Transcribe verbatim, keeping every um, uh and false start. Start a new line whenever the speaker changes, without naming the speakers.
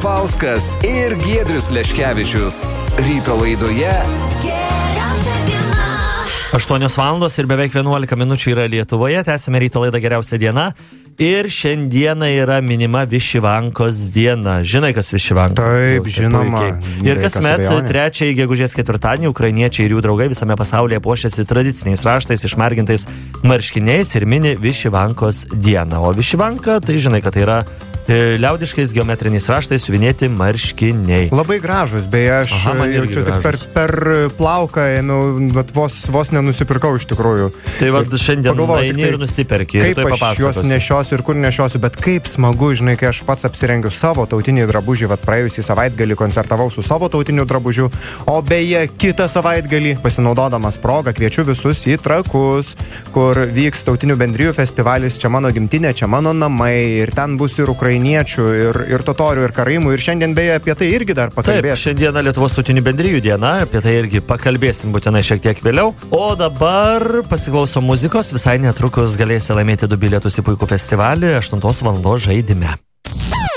Papauskas ir Giedrius Leškevičius. Ryto laidoje Geriausia diena.
aštuonios valandos ir beveik vienuolika minučių yra Lietuvoje. Tęsime ryto laidą Geriausia diena. Ir šiandieną yra minima Višivankos diena. Žinai, kas Višivanka?
Taip, žinoma.
Ir kasmet trečiąjį gegužės ketvirtadienį ukrainiečiai ir jų draugai visame pasaulyje puošiasi tradiciniais raštais, išmargintais marškiniais ir mini Višivankos dieną. O Višivanka, tai žinai, kad tai yra liaudiškais geometriniais raštais siuvinėti marškiniai.
Labai gražus, beje, aš
Aha, man irgi
čia tik per, per plauką ėmiau, bet vos, vos nenusipirkau iš tikrųjų.
Tai vad šiandien eini ir nusiperki.
Kaip aš juos nešiosiu ir kur nešiosiu, bet kaip smagu, žinai, kai aš pats apsirengiu savo tautinį drabužį, vad praėjusį savaitgalį koncertavau su savo tautiniu drabužiu, o beje, kitą savaitgalį, pasinaudodamas progą, kviečiu visus į Trakus, kur vyks tautinių bendrijų festivalis, čia mano gimtinė, čia mano namai, ir ten bus ir Ukrainiečių, ir, ir totorių, ir karaimų, ir šiandien beje apie tai irgi dar pakalbėsim.
Taip, šiandieną Lietuvos tautinių bendrijų diena, apie tai irgi pakalbėsim būtinai šiek tiek vėliau. O dabar pasiklausom muzikos, visai netrukus galėsi laimėti du bilietus į puikų festivalį aštuntos valandos žaidime.